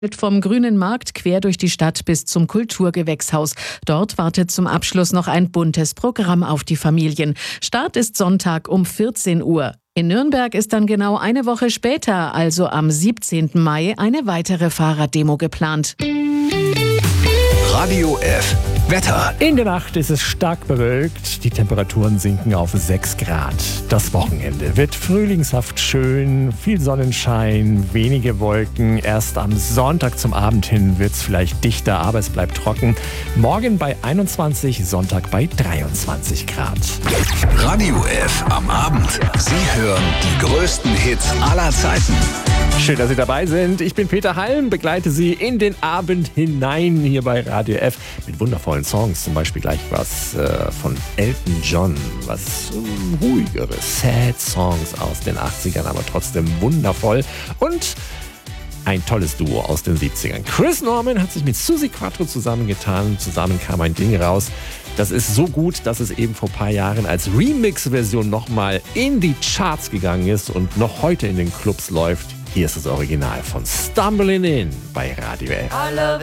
Vom Grünen Markt quer durch die Stadt bis zum Kulturgewächshaus. Dort wartet zum Abschluss noch ein buntes Programm auf die Familien. Start ist Sonntag um 14 Uhr. In Nürnberg ist dann genau eine Woche später, also am 17. Mai, eine weitere Fahrraddemo geplant. Radio F. Wetter. In der Nacht ist es stark bewölkt. Die Temperaturen sinken auf 6 Grad. Das Wochenende wird frühlingshaft schön, viel Sonnenschein, wenige Wolken. Erst am Sonntag zum Abend hin wird es vielleicht dichter, aber es bleibt trocken. Morgen bei 21, Sonntag bei 23 Grad. Radio F am Abend. Sie hören die größten Hits aller Zeiten. Schön, dass Sie dabei sind. Ich bin Peter Halm, begleite Sie in den Abend hinein hier bei Radio F mit wundervollen Songs. Zum Beispiel gleich was von Elton John, was ruhigere, sad Songs aus den 80ern, aber trotzdem wundervoll. Und ein tolles Duo aus den 70ern. Chris Norman hat sich mit Suzi Quatro zusammengetan. Zusammen kam ein Ding raus. Das ist so gut, dass es eben vor ein paar Jahren als Remix-Version nochmal in die Charts gegangen ist und noch heute in den Clubs läuft. Hier ist das Original von Stumbling In bei Radio F.